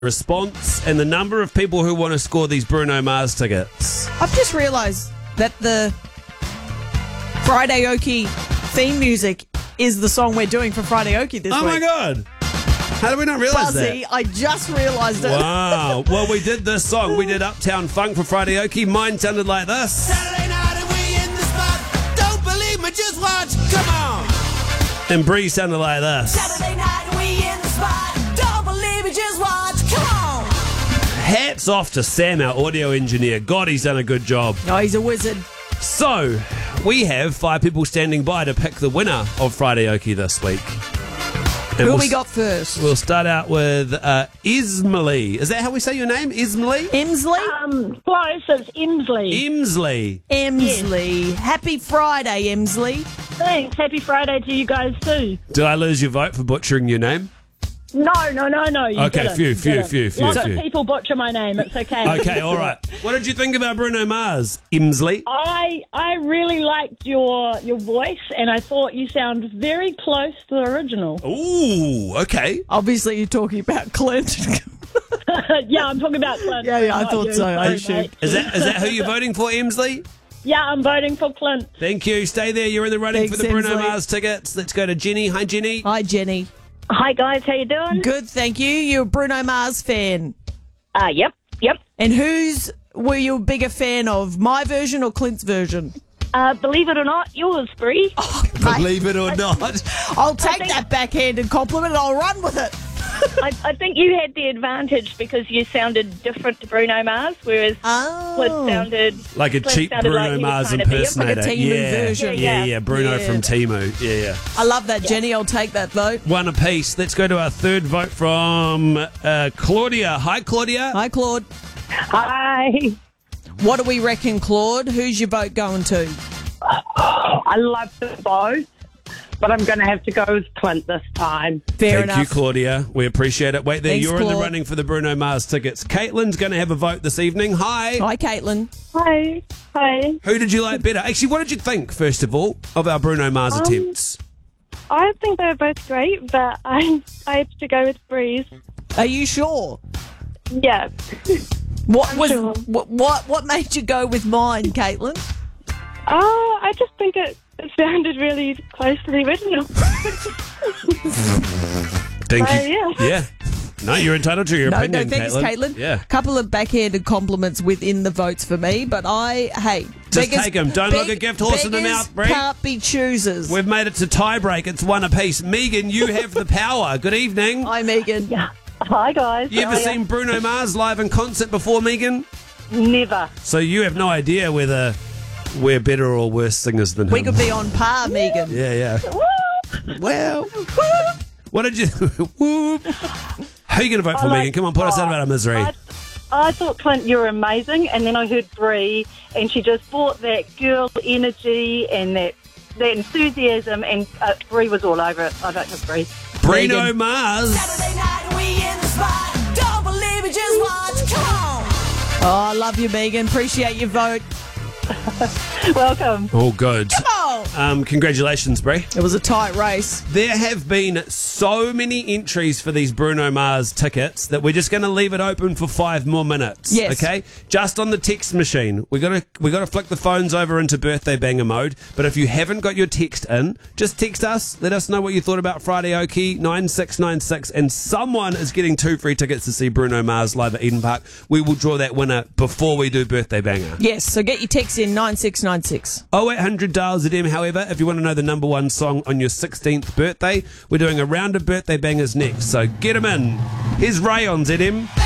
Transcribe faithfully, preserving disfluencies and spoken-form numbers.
response and the number of people who want to score these Bruno Mars tickets. I've just realised that the Friday Okie theme music is the song we're doing for Friday Okie this Oh week. my God. How did we not realise Buzzy, that? I just realised it. Wow. Well, we did this song. We did Uptown Funk for Friday Okie. Mine sounded like this. Saturday night and we in the spot. Don't believe me, just watch. Come on. And Bree sounded like this. Saturday night and we in the spot. Don't believe me, just watch. Come on. Hats off to Sam, our audio engineer. God, he's done a good job. Oh, he's a wizard. So, we have five people standing by to pick the winner of Friday Okie this week. And Who we'll we s- got first? We'll start out with uh, Ismalee. Is that how we say your name? Ismalee? Emsley? Um, close, it's Emsley. Emsley. Emsley. Happy Friday, Emsley. Thanks. Happy Friday to you guys too. Did I lose your vote for butchering your name? No, no, no, no. You Okay, didn't. phew, You phew, didn't. phew, phew, Lots phew. of people butcher my name. It's okay. Okay, all right. What did you think about Bruno Mars, Emsley? I I really liked your your voice, and I thought you sound very close to the original. Ooh, okay. Obviously, you're talking about Clint. Yeah, I'm talking about Clint. Yeah, yeah, I not thought you. so. I Sorry, assumed. mate. Is that is that who you're voting for, Emsley? Yeah, I'm voting for Clint. Thank you. Stay there. You're in the running Thanks, for the Bruno Emsley. Mars tickets. Let's go to Jenny. Hi, Jenny. Hi, Jenny. Hi guys, how you doing? Good, thank you. You're a Bruno Mars fan. Uh, yep, yep. And whose were you a bigger fan of, my version or Clint's version? Uh, believe it or not, yours, Bree. Believe it or not. I'll take think- that backhanded compliment and I'll run with it. I, I think you had the advantage because you sounded different to Bruno Mars, whereas Oh. Clint sounded Like a Clint cheap sounded Bruno like he was Mars trying to be a- impersonator. Like a Timu yeah. version. Yeah, yeah, Yeah. Bruno Yeah. from Timu. Yeah, yeah. I love that, Jenny. I'll take that vote. One apiece. Let's go to our third vote from uh, Claudia. Hi, Claudia. Hi, Claude. Hi. What do we reckon, Claude? Who's your vote going to? I love them both, but I'm going to have to go with Clint this time. Fair Thank enough. you, Claudia. We appreciate it. Wait there. Thanks, You're in the Claude. running for the Bruno Mars tickets. Caitlin's going to have a vote this evening. Hi. Hi, Caitlin. Hi. Hi. Who did you like better? Actually, what did you think, first of all, of our Bruno Mars Um, attempts? I think they're both great, but I I have to go with Breeze. Are you sure? Yeah. What was sure. what, what what made you go with mine, Caitlin? Oh, I just think it, it sounded really close to the original. Thank uh, you. yeah. Yeah. No, you're entitled to your No, opinion, no, thanks, Caitlin. Caitlin. Yeah. Couple of backhanded compliments within the votes for me, but I hey, Just beggars- take 'em. Don't look beg- a gift horse in the beggars mouth, Bree. Can't be choosers. We've made it to tie break. It's one apiece. Megan, you have the power. Good evening. Hi, Megan. Hi, guys. You ever How are ya? seen Bruno Mars live in concert before, Megan? Never. So you have no idea whether we're better or worse singers than him. We could be on par, Megan. Yeah, yeah. Well, what did you... Whoop. Who are you going to vote for, I like- Megan? Come on, put us out of our misery. I, I thought, Clint, you were amazing, and then I heard Bree, and she just brought that girl energy and that that enthusiasm, and uh, Bree was all over it. I don't know Bree. Bruno Megan. Mars. Saturday night and we in the spot. Don't believe me, just watch. Come on. Oh, I love you, Megan. Appreciate your vote. Welcome. Oh, good. Oh, Um, congratulations, Bree. it was a tight race. There have been so many entries for these Bruno Mars tickets that we're just going to leave it open for five more minutes. Yes. Okay. Just on the text machine, we got to we got to flick the phones over into birthday banger mode. But if you haven't got your text in, just text us. Let us know what you thought about Friday Okie nine six nine six, and someone is getting two free tickets to see Bruno Mars live at Eden Park. We will draw that winner before we do birthday banger. Yes, so get your text in nine six nine six. oh eight hundred dial Z M, however, if you want to know the number one song on your sixteenth birthday, we're doing a round of birthday bangers next, so get them in. Here's Ray on Z M.